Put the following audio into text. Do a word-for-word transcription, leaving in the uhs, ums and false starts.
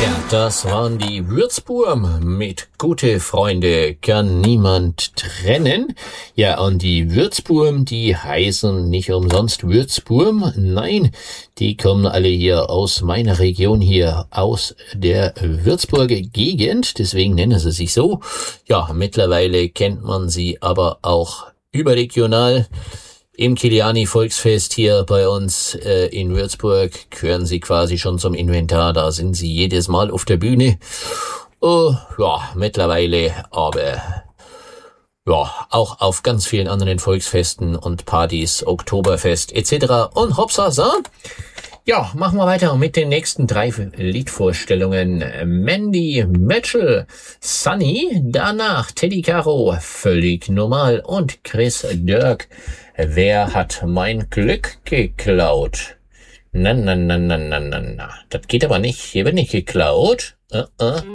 Das waren die Würzburm mit Gute Freunde kann niemand trennen. Ja, und die Würzburm, die heißen nicht umsonst Würzburm. Nein, die kommen alle hier aus meiner Region hier, aus der Würzburger Gegend. Deswegen nennen sie sich so. Ja, mittlerweile kennt man sie aber auch überregional. Im Kiliani-Volksfest hier bei uns äh, in Würzburg gehören sie quasi schon zum Inventar. Da sind sie jedes Mal auf der Bühne. Uh, ja, mittlerweile aber ja auch auf ganz vielen anderen Volksfesten und Partys, Oktoberfest et cetera. Und hoppsa, ja, machen wir weiter mit den nächsten drei Liedvorstellungen. Mandy Mitchell, Sunny, danach Teddy Caro, völlig normal und Chris Dirk. Wer hat mein Glück geklaut? Na, na, na, na, na, na, na. Das geht aber nicht. Hier wird nicht geklaut. Uh, uh.